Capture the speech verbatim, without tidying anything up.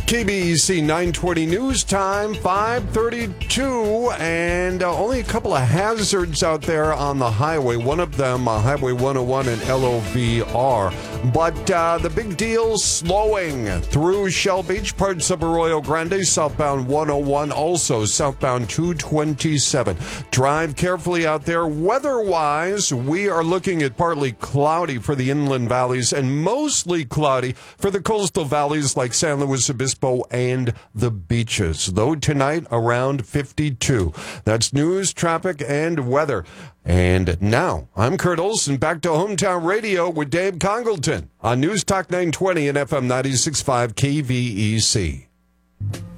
K B E C nine twenty news time, five thirty-two, and uh, only a couple of hazards out there on the highway. One of them, uh, Highway one oh one and L O V R. But uh, the big deal, slowing through Shell Beach, parts of Arroyo Grande, southbound one oh one, also southbound two twenty-seven. Drive carefully out there. Weather-wise, we are looking at partly cloudy for the inland valleys and mostly cloudy for the coastal valleys like San Luis Obispo and the beaches, though tonight around fifty-two. That's news, traffic, and weather. And now, I'm Kurt Olson, back to Hometown Radio with Dave Congleton on News Talk nine twenty and F M ninety-six point five K V E C.